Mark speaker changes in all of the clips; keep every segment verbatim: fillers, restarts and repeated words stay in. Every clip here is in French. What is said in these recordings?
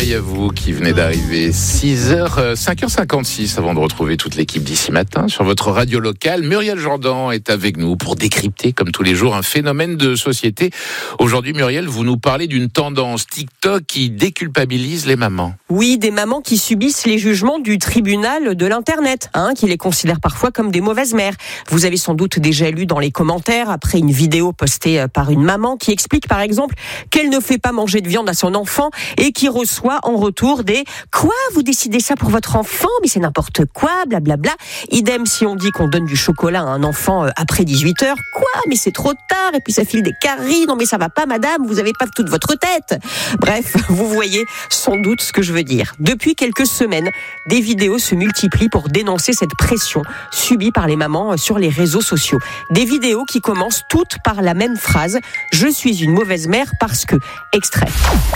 Speaker 1: réveil à vous qui venez d'arriver. six heures, cinq heures cinquante-six avant de retrouver toute l'équipe d'ici matin sur votre radio locale. Muriel Jourdan est avec nous pour décrypter, comme tous les jours, un phénomène de société. Aujourd'hui, Muriel, vous nous parlez d'une tendance TikTok qui déculpabilise les mamans.
Speaker 2: Oui, des mamans qui subissent les jugements du tribunal de l'Internet, hein, qui les considère parfois comme des mauvaises mères. Vous avez sans doute déjà lu dans les commentaires, après une vidéo postée par une maman qui explique par exemple qu'elle ne fait pas manger de viande à son enfant et qui reçoit en retour des « Quoi, vous décidez ça pour votre enfant ? Mais c'est n'importe quoi, blablabla ». Idem si on dit qu'on donne du chocolat à un enfant après dix-huit heures. « Quoi, mais c'est trop tard et puis ça file des caries. Non mais ça va pas madame, vous avez pas toute votre tête ». Bref, vous voyez sans doute ce que je veux dire. Depuis quelques semaines, des vidéos se multiplient pour dénoncer cette pression subie par les mamans sur les réseaux sociaux. Des vidéos qui commencent toutes par la même phrase « Je suis une mauvaise mère parce que… » Extrait.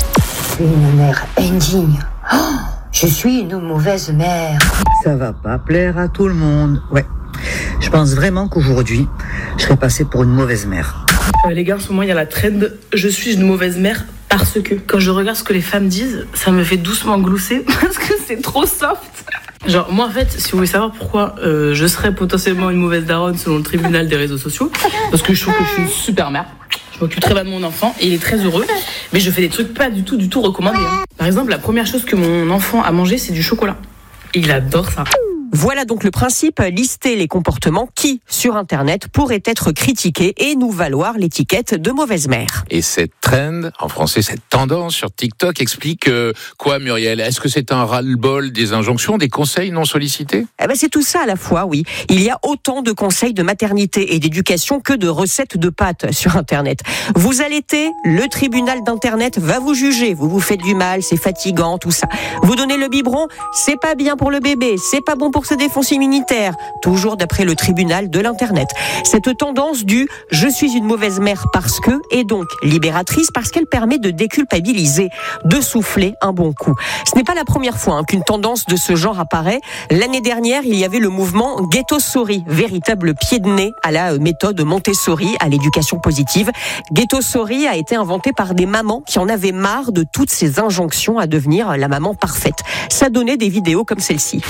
Speaker 3: Je suis une mère indigne. Oh, je suis une mauvaise mère.
Speaker 4: Ça va pas plaire à tout le monde. Ouais. Je pense vraiment qu'aujourd'hui, je serais passée pour une mauvaise mère.
Speaker 5: Euh, les gars, en ce moment, il y a la trend « Je suis une mauvaise mère parce que… » Quand je regarde ce que les femmes disent, ça me fait doucement glousser parce que c'est trop soft. Genre, moi, en fait, si vous voulez savoir pourquoi euh, je serais potentiellement une mauvaise daronne selon le tribunal des réseaux sociaux, parce que je trouve que je suis une super mère. Je m'occupe très bien de mon enfant et il est très heureux, mais je fais des trucs pas du tout, du tout recommandés. Hein. Par exemple, la première chose que mon enfant a mangé, c'est du chocolat. Il adore ça.
Speaker 2: Voilà donc le principe, lister les comportements qui, sur Internet, pourraient être critiqués et nous valoir l'étiquette de mauvaise mère.
Speaker 1: Et cette trend, en français, cette tendance sur TikTok explique euh, quoi, Muriel ? Est-ce que c'est un ras-le-bol des injonctions, des conseils non sollicités ?
Speaker 2: Eh ben c'est tout ça à la fois, oui. Il y a autant de conseils de maternité et d'éducation que de recettes de pâtes sur Internet. Vous allaitez, le tribunal d'Internet va vous juger. Vous vous faites du mal, c'est fatigant, tout ça. Vous donnez le biberon, c'est pas bien pour le bébé, c'est pas bon pour sa défense immunitaire, toujours d'après le tribunal de l'Internet. Cette tendance du « je suis une mauvaise mère parce que » est donc libératrice parce qu'elle permet de déculpabiliser, de souffler un bon coup. Ce n'est pas la première fois hein, qu'une tendance de ce genre apparaît. L'année dernière, il y avait le mouvement Ghetto-Sorry, véritable pied de nez à la méthode Montessori, à l'éducation positive. Ghetto-Sorry a été inventé par des mamans qui en avaient marre de toutes ces injonctions à devenir la maman parfaite. Ça donnait des vidéos comme celle-ci.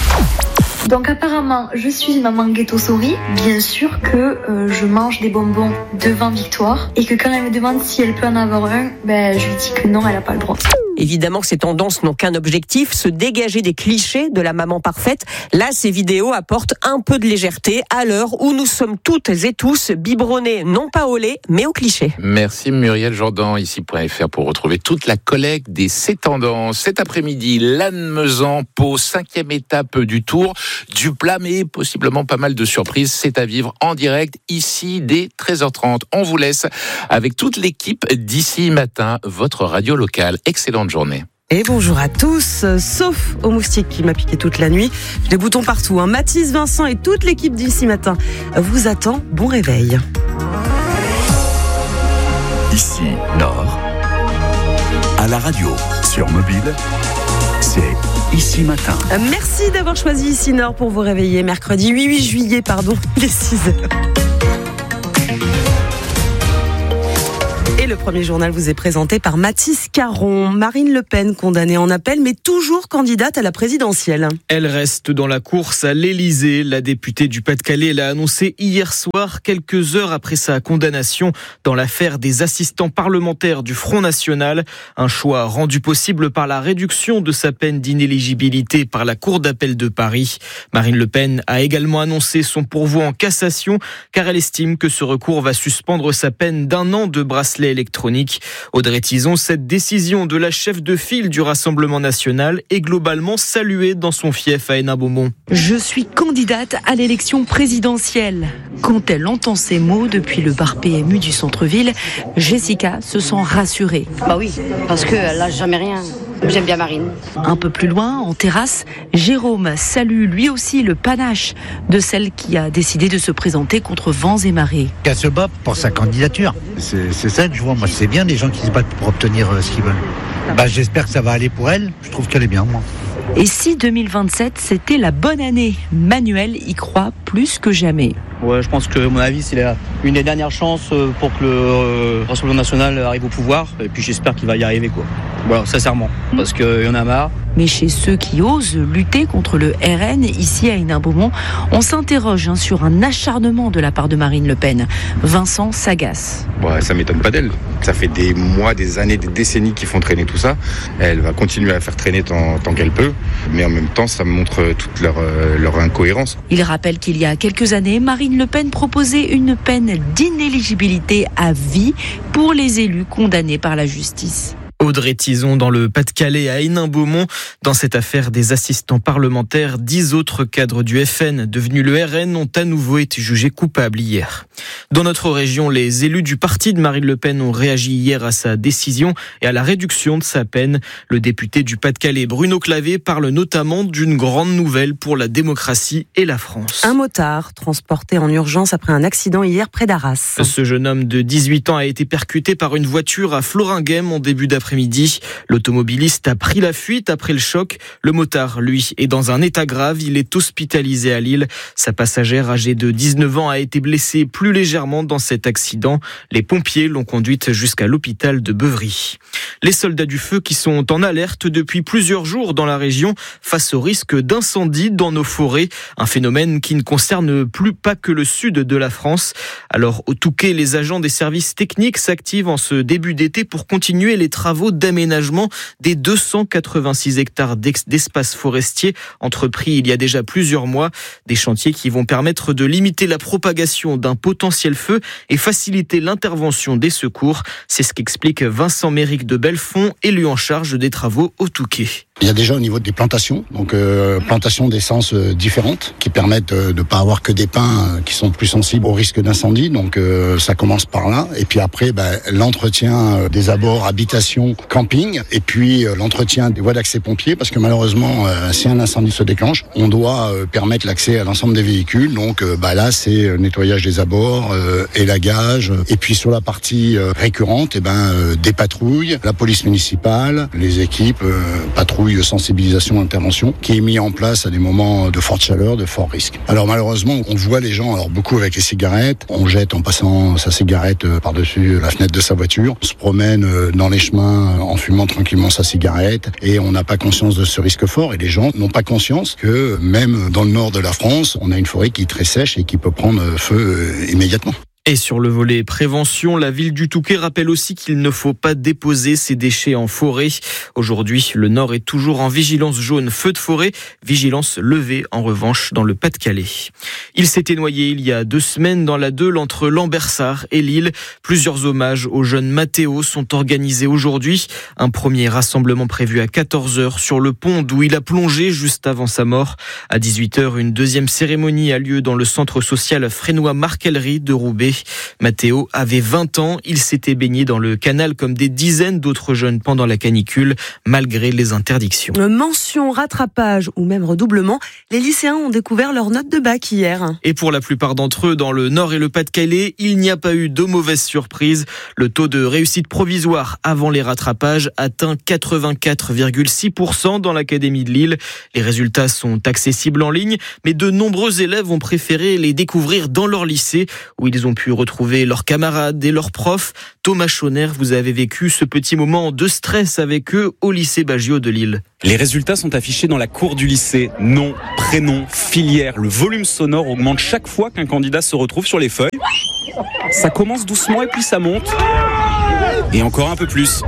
Speaker 6: Donc apparemment, je suis une maman ghetto-souris. Bien sûr que euh, je mange des bonbons devant Victoire et que quand elle me demande si elle peut en avoir un, ben je lui dis que non, elle n'a pas le droit.
Speaker 2: Évidemment, ces tendances n'ont qu'un objectif, se dégager des clichés de la maman parfaite. Là, ces vidéos apportent un peu de légèreté à l'heure où nous sommes toutes et tous biberonnés, non pas au lait, mais au cliché.
Speaker 1: Merci Muriel Jourdan, ici point F R, pour retrouver toute la collecte des ces tendances. Cet après-midi, Lannemezan, Pau, cinquième étape du Tour. Du plat, mais possiblement pas mal de surprises. C'est à vivre en direct, ici, dès treize heures trente. On vous laisse avec toute l'équipe d'ici matin, votre radio locale. Excellente journée.
Speaker 7: Et bonjour à tous, sauf au moustique qui m'a piqué toute la nuit. J'ai des boutons partout. Hein. Mathis, Vincent et toute l'équipe d'ici matin vous attend. Bon réveil.
Speaker 8: Ici, Nord, à la radio, sur mobile, c'est Ici Matin.
Speaker 7: Merci d'avoir choisi Ici Nord pour vous réveiller. Mercredi huit juillet, pardon, il est six heures. Et le premier journal vous est présenté par Mathis Caron. Marine Le Pen, condamnée en appel, mais toujours candidate à la présidentielle.
Speaker 9: Elle reste dans la course à l'Élysée. La députée du Pas-de-Calais l'a annoncé hier soir, quelques heures après sa condamnation dans l'affaire des assistants parlementaires du Front National. Un choix rendu possible par la réduction de sa peine d'inéligibilité par la Cour d'appel de Paris. Marine Le Pen a également annoncé son pourvoi en cassation, car elle estime que ce recours va suspendre sa peine d'un an de bracelet électronique. Audrey Tizon, cette décision de la chef de file du Rassemblement national est globalement saluée dans son fief à Hénin-Beaumont.
Speaker 10: Je suis candidate à l'élection présidentielle. Quand elle entend ces mots depuis le bar P M U du centre-ville, Jessica se sent rassurée.
Speaker 11: Bah oui, parce qu'elle n'a jamais rien. J'aime bien Marine.
Speaker 10: Un peu plus loin, en terrasse, Jérôme salue lui aussi le panache de celle qui a décidé de se présenter contre vents et marées.
Speaker 12: Qu'elle se bat pour sa candidature. C'est, c'est ça que je vois. Moi, c'est bien les gens qui se battent pour obtenir euh, ce qu'ils veulent. Bah, j'espère que ça va aller pour elle. Je trouve qu'elle est bien, moi.
Speaker 10: Et si deux mille vingt-sept, c'était la bonne année ? Manuel y croit plus que jamais.
Speaker 13: Ouais, je pense que, à mon avis, c'est la, une des dernières chances pour que le euh, Rassemblement national arrive au pouvoir. Et puis j'espère qu'il va y arriver, quoi. Voilà, sincèrement, parce qu'il y en a marre.
Speaker 10: Mais chez ceux qui osent lutter contre le R N, ici à Hénin-Beaumont, on s'interroge hein, sur un acharnement de la part de Marine Le Pen. Vincent s'agace.
Speaker 14: Ouais, ça m'étonne pas d'elle. Ça fait des mois, des années, des décennies qu'ils font traîner tout ça. Elle va continuer à faire traîner tant, tant qu'elle peut. Mais en même temps, ça montre toute leur, euh, leur incohérence.
Speaker 10: Il rappelle qu'il y a quelques années, Marine Le Pen proposait une peine d'inéligibilité à vie pour les élus condamnés par la justice.
Speaker 9: Audrey Tizon dans le Pas-de-Calais à Hénin-Beaumont. Dans cette affaire des assistants parlementaires, dix autres cadres du F N devenus le R N ont à nouveau été jugés coupables hier. Dans notre région, les élus du parti de Marine Le Pen ont réagi hier à sa décision et à la réduction de sa peine. Le député du Pas-de-Calais, Bruno Clavé, parle notamment d'une grande nouvelle pour la démocratie et la France.
Speaker 7: Un motard transporté en urgence après un accident hier près d'Arras.
Speaker 9: Ce jeune homme de dix-huit ans a été percuté par une voiture à Floringhem en début d'après-midi. L'automobiliste a pris la fuite après le choc. Le motard, lui, est dans un état grave. Il est hospitalisé à Lille. Sa passagère, âgée de dix-neuf ans, a été blessée plus légèrement dans cet accident. Les pompiers l'ont conduite jusqu'à l'hôpital de Beuvry. Les soldats du feu qui sont en alerte depuis plusieurs jours dans la région face au risque d'incendie dans nos forêts. Un phénomène qui ne concerne plus pas que le sud de la France. Alors, au Touquet, les agents des services techniques s'activent en ce début d'été pour continuer les travaux d'aménagement des deux cent quatre-vingt-six hectares d'espace forestier entrepris il y a déjà plusieurs mois. Des chantiers qui vont permettre de limiter la propagation d'un potentiel feu et faciliter l'intervention des secours. C'est ce qu'explique Vincent Méric de Belfond, élu en charge des travaux au Touquet.
Speaker 15: Il y a déjà au niveau des plantations, donc euh, plantations d'essences euh, différentes qui permettent euh, de ne pas avoir que des pins euh, qui sont plus sensibles au risque d'incendie. Donc euh, ça commence par là. Et puis après, bah, l'entretien euh, des abords, habitations, camping. Et puis euh, l'entretien des voies d'accès pompiers, parce que malheureusement, euh, si un incendie se déclenche, on doit euh, permettre l'accès à l'ensemble des véhicules. Donc euh, bah, là, c'est nettoyage des abords, euh, élagage. Et puis sur la partie euh, récurrente, eh ben, euh, des patrouilles, la police municipale, les équipes euh, patrouilles de sensibilisation, intervention, qui est mis en place à des moments de forte chaleur, de fort risque. Alors malheureusement, on voit les gens, alors beaucoup avec les cigarettes, on jette en passant sa cigarette par-dessus la fenêtre de sa voiture, on se promène dans les chemins en fumant tranquillement sa cigarette et on n'a pas conscience de ce risque fort et les gens n'ont pas conscience que même dans le nord de la France, on a une forêt qui est très sèche et qui peut prendre feu immédiatement.
Speaker 9: Et sur le volet prévention, la ville du Touquet rappelle aussi qu'il ne faut pas déposer ses déchets en forêt. Aujourd'hui, le Nord est toujours en vigilance jaune feu de forêt, vigilance levée en revanche dans le Pas-de-Calais. Il s'était noyé il y a deux semaines dans la Deule entre Lambersart et Lille. Plusieurs hommages au jeune Mathéo sont organisés aujourd'hui. Un premier rassemblement prévu à quatorze heures sur le pont d'où il a plongé juste avant sa mort. À dix-huit heures, une deuxième cérémonie a lieu dans le centre social Frénois-Marcellerie de Roubaix. Mathéo avait vingt ans, il s'était baigné dans le canal comme des dizaines d'autres jeunes pendant la canicule, malgré les interdictions.
Speaker 7: Mention, rattrapage ou même redoublement, les lycéens ont découvert leurs notes de bac hier.
Speaker 9: Et pour la plupart d'entre eux, dans le Nord et le Pas-de-Calais, il n'y a pas eu de mauvaise surprise. Le taux de réussite provisoire avant les rattrapages atteint quatre-vingt-quatre virgule six pour cent dans l'Académie de Lille. Les résultats sont accessibles en ligne, mais de nombreux élèves ont préféré les découvrir dans leur lycée, où ils ont pu retrouver leurs camarades et leurs profs. Thomas Chauner, vous avez vécu ce petit moment de stress avec eux au lycée Baggio de Lille.
Speaker 16: Les résultats sont affichés dans la cour du lycée. Nom, prénom, filière. Le volume sonore augmente chaque fois qu'un candidat se retrouve sur les feuilles. Ça commence doucement et puis ça monte. Et encore un peu plus.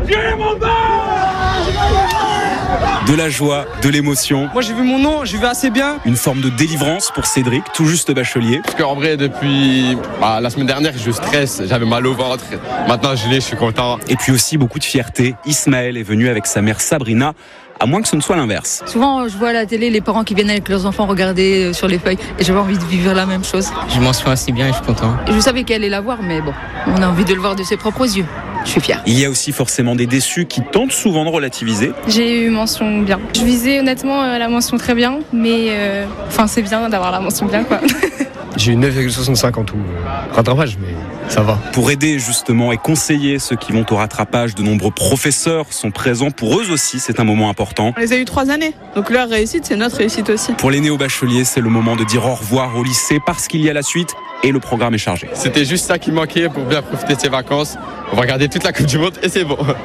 Speaker 16: De la joie, de l'émotion.
Speaker 17: Moi j'ai vu mon nom, j'ai vu assez bien.
Speaker 16: Une forme de délivrance pour Cédric, tout juste bachelier.
Speaker 18: Parce qu'en vrai, depuis bah, la semaine dernière, je stresse, j'avais mal au ventre. Maintenant je l'ai, je suis content.
Speaker 16: Et puis aussi beaucoup de fierté. Ismaël est venu avec sa mère Sabrina, à moins que ce ne soit l'inverse.
Speaker 19: Souvent je vois à la télé les parents qui viennent avec leurs enfants regarder sur les feuilles et j'avais envie de vivre la même chose.
Speaker 17: Je m'en souviens assez bien et je suis content.
Speaker 19: Je savais qu'elle allait la voir, mais bon, on a envie de le voir de ses propres yeux. Je suis fière.
Speaker 16: Il y a aussi forcément des déçus qui tentent souvent de relativiser.
Speaker 20: J'ai eu mention bien. Je visais honnêtement la mention très bien, mais euh, enfin c'est bien d'avoir la mention bien quoi.
Speaker 17: J'ai eu neuf virgule soixante-cinq en tout. Rattrapage, mais ça va.
Speaker 16: Pour aider justement et conseiller ceux qui vont au rattrapage, de nombreux professeurs sont présents. Pour eux aussi, c'est un moment important.
Speaker 20: On les a eu trois années, donc leur réussite, c'est notre réussite aussi.
Speaker 16: Pour les néo-bacheliers, c'est le moment de dire au revoir au lycée parce qu'il y a la suite et le programme est chargé.
Speaker 18: C'était juste ça qui manquait pour bien profiter de ces vacances. On va regarder toute la Coupe du Monde et c'est bon.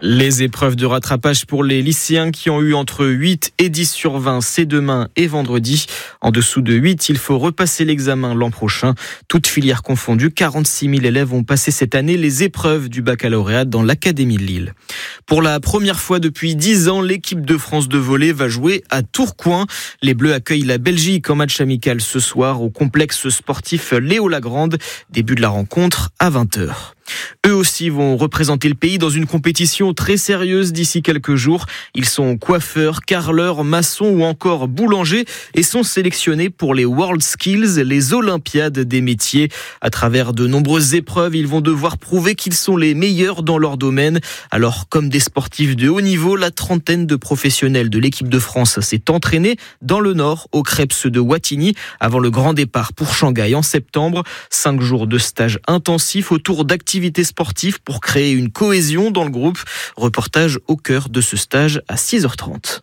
Speaker 9: Les épreuves de rattrapage pour les lycéens qui ont eu entre huit et dix sur vingt, c'est demain et vendredi. En dessous de huit, il faut repasser l'examen l'an prochain. Toutes filières confondues, quarante-six mille élèves ont passé cette année les épreuves du baccalauréat dans l'Académie de Lille. Pour la première fois depuis dix ans, l'équipe de France de volley va jouer à Tourcoing. Les Bleus accueillent la Belgique en match amical ce soir au complexe sportif Léo Lagrande. Début de la rencontre à vingt heures. Eux aussi vont représenter le pays dans une compétition très sérieuse d'ici quelques jours. Ils sont coiffeurs, carreleurs, maçons ou encore boulangers et sont sélectionnés pour les World Skills, les Olympiades des métiers. À travers de nombreuses épreuves, ils vont devoir prouver qu'ils sont les meilleurs dans leur domaine. Alors, comme des sportifs de haut niveau, la trentaine de professionnels de l'équipe de France s'est entraînée dans le Nord, au Krebs de Wattignies, avant le grand départ pour Shanghai en septembre. Cinq jours de stage intensif autour d'activités sportives pour créer une cohésion dans le groupe. Reportage au cœur de ce stage à six heures trente.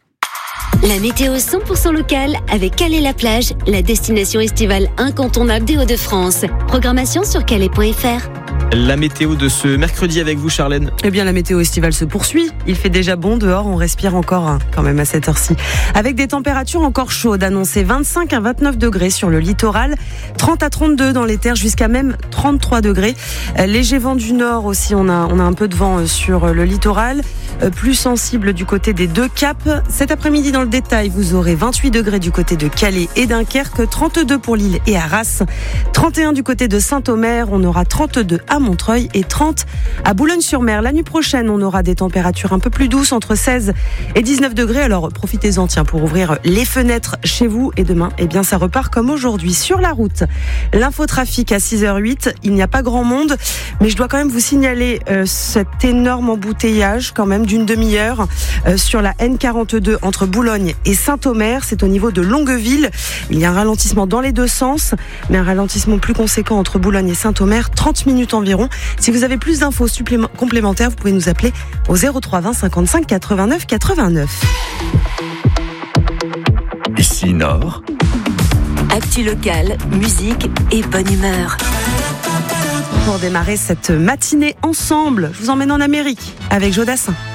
Speaker 21: La météo cent pour cent locale avec Calais-la-Plage, la destination estivale incontournable des Hauts-de-France. Programmation sur calais point f r.
Speaker 9: La météo de ce mercredi avec vous, Charlène.
Speaker 7: Eh bien, la météo estivale se poursuit. Il fait déjà bon dehors, on respire encore hein, quand même à cette heure-ci. Avec des températures encore chaudes, annoncées vingt-cinq à vingt-neuf degrés sur le littoral, trente à trente-deux dans les terres, jusqu'à même trente-trois degrés. Euh, léger vent du nord aussi, on a, on a un peu de vent sur le littoral. Euh, plus sensible du côté des deux caps. Cet après-midi, dans le détail, vous aurez vingt-huit degrés du côté de Calais et Dunkerque, trente-deux pour Lille et Arras, trente et un du côté de Saint-Omer, on aura trente-deux à Montreuil et trente à Boulogne-sur-Mer. La nuit prochaine, on aura des températures un peu plus douces, entre seize et dix-neuf degrés. Alors profitez-en tiens, pour ouvrir les fenêtres chez vous. Et demain, eh bien, ça repart comme aujourd'hui. Sur la route, l'infotrafic à six heures huit. Il n'y a pas grand monde, mais je dois quand même vous signaler euh, cet énorme embouteillage quand même d'une demi-heure euh, sur la N quarante-deux entre Boulogne et Saint-Omer. C'est au niveau de Longueville. Il y a un ralentissement dans les deux sens, mais un ralentissement plus conséquent entre Boulogne et Saint-Omer, trente minutes environ. Si vous avez plus d'infos supplément- complémentaires, vous pouvez nous appeler au zéro trois vingt cinquante-cinq quatre-vingt-neuf quatre-vingt-neuf.
Speaker 8: Ici Nord.
Speaker 21: Actu locale, musique et bonne humeur.
Speaker 7: Pour démarrer cette matinée ensemble, je vous emmène en Amérique avec Joe Dassin.